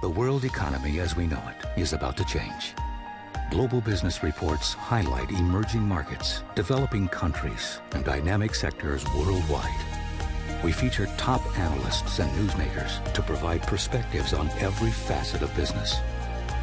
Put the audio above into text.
The world economy as we know it is about to change. Global business reports highlight emerging markets, developing countries, and dynamic sectors worldwide. We feature top analysts and newsmakers to provide perspectives on every facet of business.